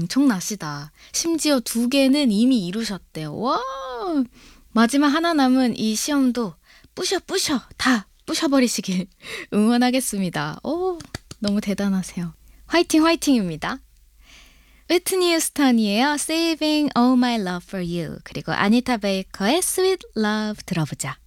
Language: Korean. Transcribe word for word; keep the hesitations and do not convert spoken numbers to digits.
엄청나시다. 심지어 두 개는 이미 이루셨대요. 와! 마지막 하나 남은 이 시험도 뿌셔 뿌셔 다 뿌셔버리시길 응원하겠습니다. 오, 너무 대단하세요. 화이팅 화이팅입니다. 위트니 휴스턴이에요. Saving All My Love For You. 그리고 아니타 베이커의 Sweet Love 들어보자.